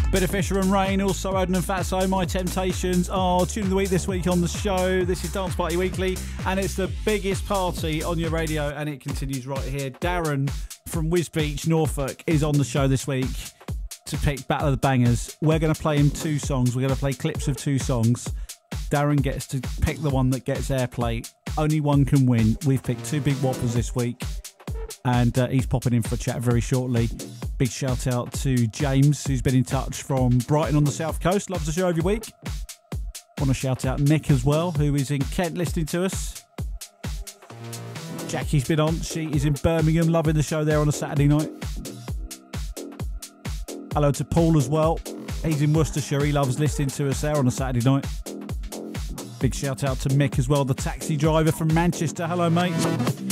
Bit of Fisher and Rain, also Odin and Fatso. My Temptations are Tune of the Week this week on the show. This is Dance Party Weekly, and it's the biggest party on your radio, and it continues right here. Darren from Wisbeach, Norfolk, is on the show this week to pick Battle of the Bangers. We're going to play him two songs. We're going to play clips of two songs. Darren gets to pick the one that gets airplay. Only one can win. We've picked two big whoppers this week, and he's popping in for a chat very shortly. Big shout out to James, who's been in touch from Brighton on the south coast. Loves the show every week. Want to shout out Nick as well, who is in Kent listening to us. Jackie's been on. She is in Birmingham, loving the show there on a Saturday night. Hello to Paul as well. He's in Worcestershire. He loves listening to us there on a Saturday night. Big shout out to Mick as well, the taxi driver from Manchester. Hello, mate.